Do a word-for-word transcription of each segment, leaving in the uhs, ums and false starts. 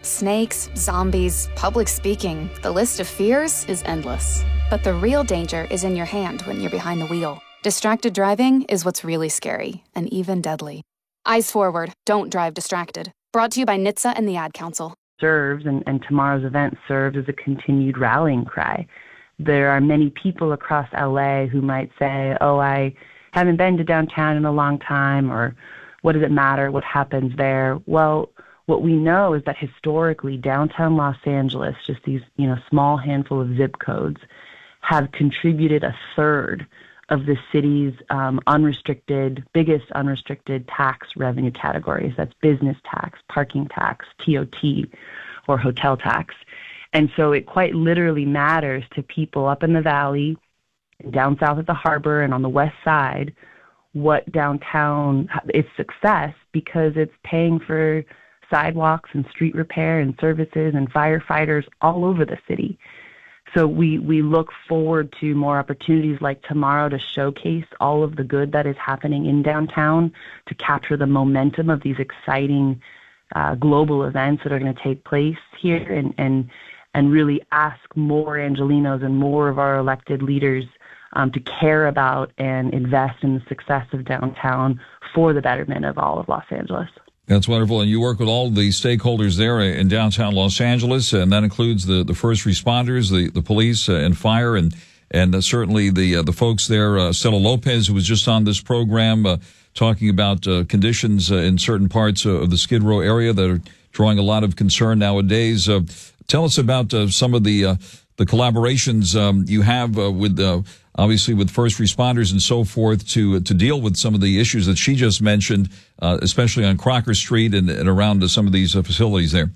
Snakes, zombies, public speaking, the list of fears is endless. But the real danger is in your hand when you're behind the wheel. Distracted driving is what's really scary and even deadly. Eyes forward, don't drive distracted. Brought to you by N H T S A and the Ad Council. Serves and, and tomorrow's event serves as a continued rallying cry. There are many people across L A who might say, oh, I haven't been to downtown in a long time, or what does it matter what happens there? Well, what we know is that historically, downtown Los Angeles, just these, you know, small handful of zip codes, have contributed a third of the city's um, unrestricted, biggest unrestricted tax revenue categories. That's business tax, parking tax, T O T, or hotel tax. And so it quite literally matters to people up in the valley, down south at the harbor, and on the west side, what downtown, its success, because it's paying for sidewalks and street repair and services and firefighters all over the city. So we, we look forward to more opportunities like tomorrow to showcase all of the good that is happening in downtown, to capture the momentum of these exciting uh, global events that are going to take place here, and, and, and really ask more Angelenos and more of our elected leaders um, to care about and invest in the success of downtown for the betterment of all of Los Angeles. That's wonderful. And you work with all the stakeholders there in downtown Los Angeles, and that includes the, the first responders, the, the police uh, and fire, and and uh, certainly the uh, the folks there. Uh, Stella Lopez, who was just on this program, uh, talking about uh, conditions uh, in certain parts uh, of the Skid Row area that are drawing a lot of concern nowadays. Uh, tell us about uh, some of the uh, the collaborations um, you have uh, with uh, obviously with first responders and so forth to to deal with some of the issues that she just mentioned, uh, especially on Crocker Street and, and around uh, some of these uh, facilities there.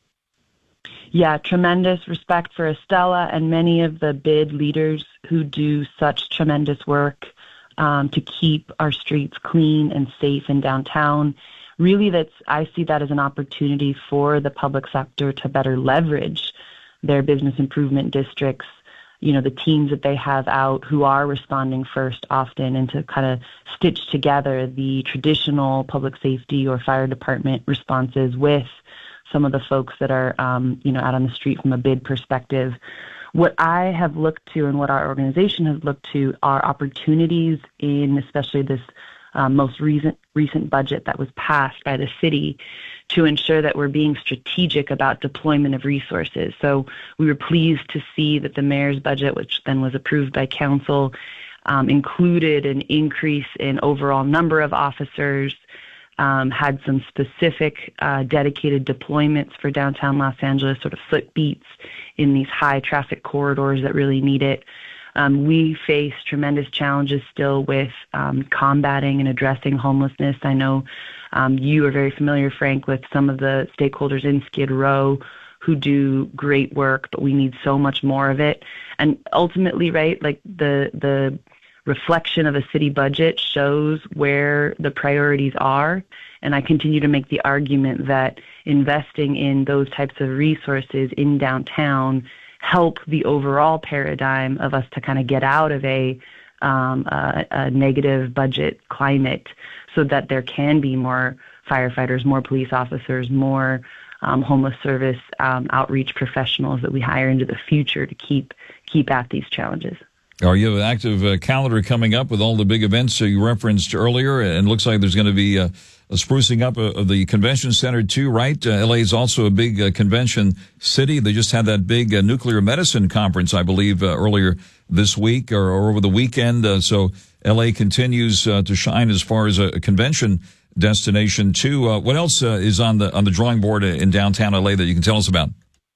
Yeah, tremendous respect for Estella and many of the bid leaders who do such tremendous work um, to keep our streets clean and safe in downtown. Really, that's I see that as an opportunity for the public sector to better leverage their business improvement districts, you know, the teams that they have out who are responding first often, and to kind of stitch together the traditional public safety or fire department responses with some of the folks that are, um, you know, out on the street from a bid perspective. What I have looked to and what our organization has looked to are opportunities in especially this um, most recent recent budget that was passed by the city to ensure that we're being strategic about deployment of resources. So we were pleased to see that the mayor's budget, which then was approved by council, um, included an increase in overall number of officers, um, had some specific uh, dedicated deployments for downtown Los Angeles, sort of foot beats in these high traffic corridors that really need it. Um, we face tremendous challenges still with um, combating and addressing homelessness. I know um, you are very familiar, Frank, with some of the stakeholders in Skid Row who do great work, but we need so much more of it. And ultimately, right, like the the reflection of a city budget shows where the priorities are. And I continue to make the argument that investing in those types of resources in downtown help the overall paradigm of us to kind of get out of a, um, a, a negative budget climate, so that there can be more firefighters, more police officers, more um, homeless service um, outreach professionals that we hire into the future to keep keep at these challenges. Are you have an active uh, calendar coming up with all the big events uh, you referenced earlier? And it looks like there's going to be uh, a sprucing up of the convention center too, right? Uh, L A is also a big uh, convention city. They just had that big uh, nuclear medicine conference, I believe, uh, earlier this week or, or over the weekend. Uh, so L A continues uh, to shine as far as a, a convention destination too. Uh, what else uh, is on the on the drawing board in downtown L A that you can tell us about?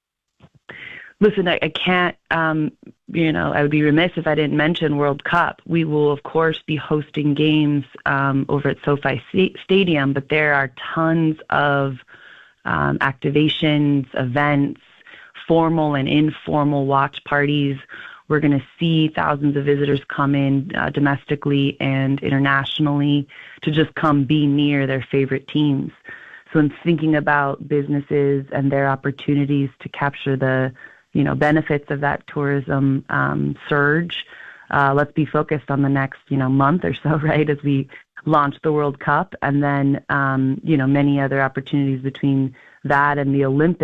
Listen, I, I can't, um, you know, I would be remiss if I didn't mention World Cup. We will, of course, be hosting games um, over at SoFi Stadium, but there are tons of um, activations, events, formal and informal watch parties. We're going to see thousands of visitors come in uh, domestically and internationally to just come be near their favorite teams. So in thinking about businesses and their opportunities to capture the you know, benefits of that tourism um, surge. Uh, let's be focused on the next, you know, month or so, right, as we launch the World Cup, and then, um, you know, many other opportunities between that and the Olympics.